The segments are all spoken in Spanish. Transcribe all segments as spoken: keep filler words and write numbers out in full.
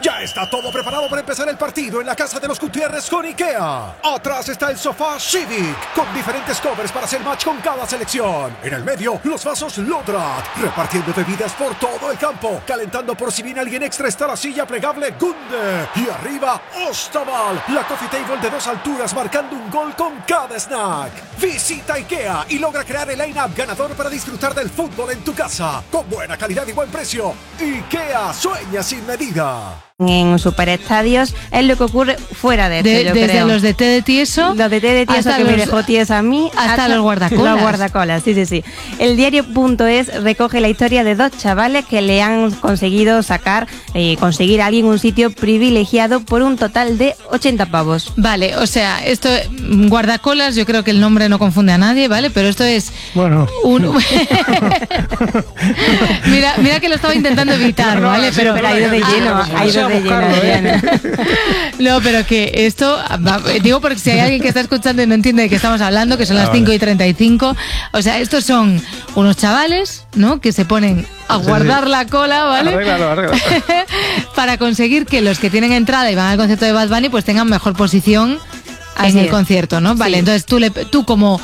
Ya está todo preparado para empezar el partido en la casa de los Gutiérrez con IKEA. Atrás está el sofá Civic, con diferentes covers para hacer match con cada selección. En el medio, los vasos Lodrat, repartiendo bebidas por todo el campo. Calentando por si viene alguien extra está la silla plegable Gunde. Y arriba, Ostaval, la coffee table de dos alturas marcando un gol con cada snack. Visita IKEA y logra crear el line-up ganador para disfrutar del fútbol en tu casa. Con buena calidad y buen precio. IKEA sueña sin medida. En superestadios es lo que ocurre fuera de esto, de, yo desde creo. los de té de tieso, los de té de tieso que los, me dejó tiesa a mí, hasta, hasta los guardacolas. Los guardacolas, sí, sí, sí. El diario.es recoge la historia de dos chavales que le han conseguido sacar, eh, conseguir a alguien un sitio privilegiado por un total de ochenta pavos. Vale, o sea, esto, guardacolas, yo creo que el nombre no confunde a nadie, ¿vale? Pero esto es... Bueno... Un... mira, mira que lo estaba intentando evitar, ¿vale? Pero, pero ha ido de lleno, ah, ha ido de lleno. ¿eh? No, pero que esto, digo porque si hay alguien que está escuchando y no entiende de qué estamos hablando, que son las cinco y treinta y cinco, o sea, estos son unos chavales, ¿no?, que se ponen a guardar sí, sí. la cola, ¿vale? Arréglalo, arréglalo. Para conseguir que los que tienen entrada y van al concierto de Bad Bunny pues tengan mejor posición Así en el es. concierto, ¿no? Vale, sí. Entonces tú, le, tú como...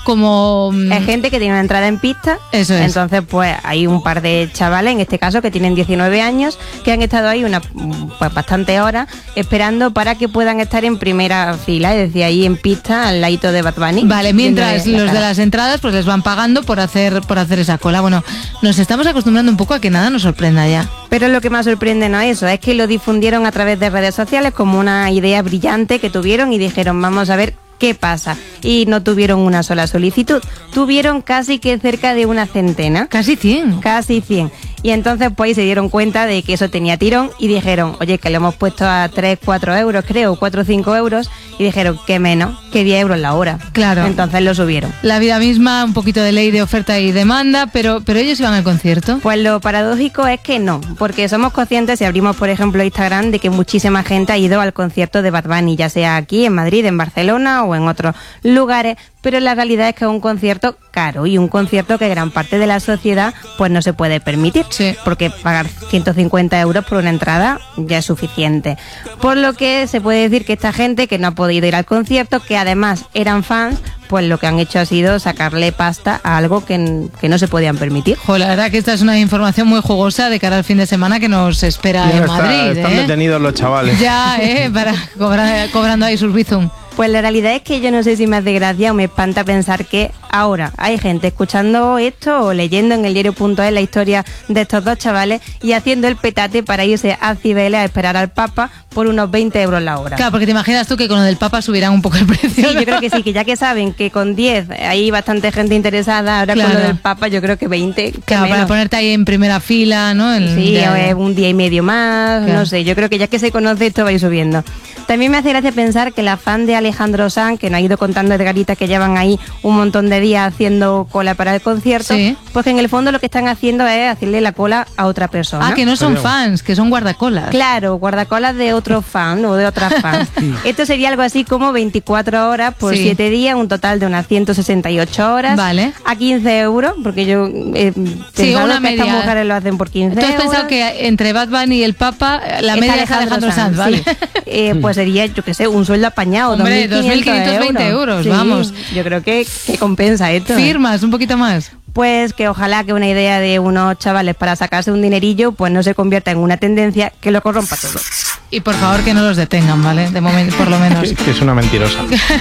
como es gente que tiene una entrada en pista. Eso es. Entonces pues hay un par de chavales, en este caso que tienen diecinueve años, que han estado ahí una pues bastante horas esperando para que puedan estar en primera fila, es decir, ahí en pista al ladito de Bad Bunny. Vale, mientras de los de las entradas pues les van pagando por hacer por hacer esa cola. Bueno, nos estamos acostumbrando un poco a que nada nos sorprenda ya. Pero lo que más sorprende no es eso, es que lo difundieron a través de redes sociales como una idea brillante que tuvieron y dijeron, vamos a ver ¿qué pasa? Y no tuvieron una sola solicitud, tuvieron casi que cerca de una centena. Casi cien. Casi cien. Y entonces pues se dieron cuenta de que eso tenía tirón y dijeron, oye, que lo hemos puesto a tres, cuatro euros, creo, cuatro o cinco euros, y dijeron, que menos, que diez euros la hora. Claro. Entonces lo subieron. La vida misma, un poquito de ley de oferta y demanda, pero, pero ellos iban al concierto. Pues lo paradójico es que no, porque somos conscientes, si abrimos por ejemplo Instagram, de que muchísima gente ha ido al concierto de Bad Bunny, ya sea aquí en Madrid, en Barcelona o en otros lugares, pero la realidad es que es un concierto caro y un concierto que gran parte de la sociedad pues no se puede permitir, sí. porque pagar ciento cincuenta euros por una entrada ya es suficiente. Por lo que se puede decir que esta gente que no ha podido ir al concierto, que además eran fans, pues lo que han hecho ha sido sacarle pasta a algo que, que no se podían permitir. Jo, la verdad que esta es una información muy jugosa de cara al fin de semana que nos espera ya en está, Madrid. Están ¿eh? detenidos los chavales. Ya, ¿eh? Para cobrar, cobrando ahí sus bizum. Pues la realidad es que yo no sé si me hace gracia o me espanta pensar que ahora hay gente escuchando esto o leyendo en el diario.es la historia de estos dos chavales y haciendo el petate para irse a Cibeles a esperar al Papa por unos veinte euros la hora. Claro, porque te imaginas tú que con lo del Papa subirán un poco el precio. Sí, yo creo que sí, que ya que saben que con diez hay bastante gente interesada, ahora claro. con lo del Papa yo creo que veinte. Claro, menos. Para ponerte ahí en primera fila, ¿no? El, sí, ya, o un día y medio más, claro. no sé, yo creo que ya que se conoce esto va a ir subiendo. También me hace gracia pensar que la fan de Alejandro Sanz, que nos ha ido contando Edgarita que llevan ahí un montón de días haciendo cola para el concierto, sí. pues que en el fondo lo que están haciendo es hacerle la cola a otra persona. Ah, que no son fans, que son guardacolas. Claro, guardacolas de otros fans o de otras fans. Esto sería algo así como veinticuatro horas por sí. siete días, un total de unas ciento sesenta y ocho horas. Vale. A quince euros, porque yo he sí, una que media. Estas mujeres lo hacen por quince euros. ¿Tú has pensado que entre Bad Bunny y el Papa la Está media es Alejandro Sanz, ¿vale? Sí. eh, pues sería, yo qué sé, un sueldo apañado. Hombre, dos mil quinientos veinte euros, sí, vamos. Yo creo que, que compensa esto. ¿Firmas un poquito más? Pues que ojalá que una idea de unos chavales para sacarse un dinerillo pues no se convierta en una tendencia que lo corrompa todo. Y por favor que no los detengan, ¿vale? De momento, por lo menos. Sí, que es una mentirosa.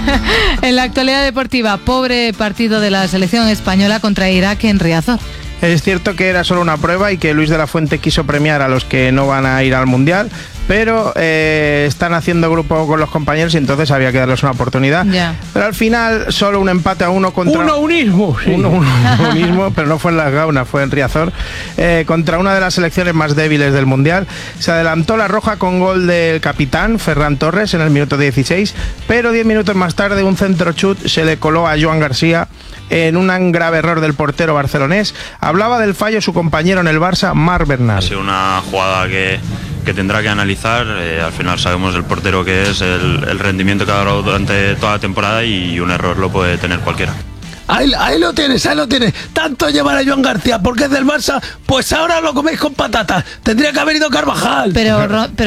En la actualidad deportiva, pobre partido de la selección española contra Irak en Riazor. Es cierto que era solo una prueba y que Luis de la Fuente quiso premiar a los que no van a ir al Mundial, pero eh, están haciendo grupo con los compañeros y entonces había que darles una oportunidad. Ya. Pero al final solo un empate a uno contra... Uno unismo. Sí. Uno, uno, uno unismo, pero no fue en Las Gaunas, fue en Riazor, eh, contra una de las selecciones más débiles del Mundial. Se adelantó la roja con gol del capitán, Ferran Torres, en el minuto dieciséis, pero diez minutos más tarde un centro chut se le coló a Joan García en un grave error del portero barcelonés. Hablaba del fallo su compañero en el Barça, Marc Bernal. Ha sido una jugada que, que tendrá que analizar. Eh, al final sabemos el portero que es, el, el rendimiento que ha dado durante toda la temporada y un error lo puede tener cualquiera. Ahí, ahí lo tienes, ahí lo tienes. Tanto llevar a Joan García porque es del Barça, pues ahora lo coméis con patatas. Tendría que haber ido Carvajal. Pero, pero